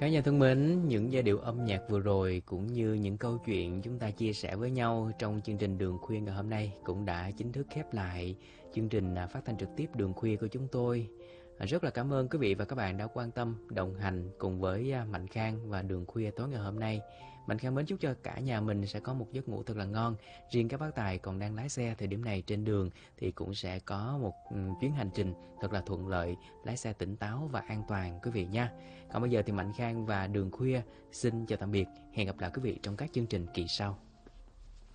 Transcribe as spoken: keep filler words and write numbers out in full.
Cả nhà thân mến, những giai điệu âm nhạc vừa rồi cũng như những câu chuyện chúng ta chia sẻ với nhau trong chương trình Đường Khuya ngày hôm nay cũng đã chính thức khép lại chương trình à, phát thanh trực tiếp Đường Khuya của chúng tôi. À, Rất là cảm ơn quý vị và các bạn đã quan tâm, đồng hành cùng với à, Mạnh Khang và Đường Khuya tối ngày hôm nay. Mạnh Khang mến chúc cho cả nhà mình sẽ có một giấc ngủ thật là ngon. Riêng các bác tài còn đang lái xe thời điểm này trên đường thì cũng sẽ có một ừ, chuyến hành trình thật là thuận lợi, lái xe tỉnh táo và an toàn quý vị nha. Còn bây giờ thì Mạnh Khang và Đường Khuya xin chào tạm biệt. Hẹn gặp lại quý vị trong các chương trình kỳ sau.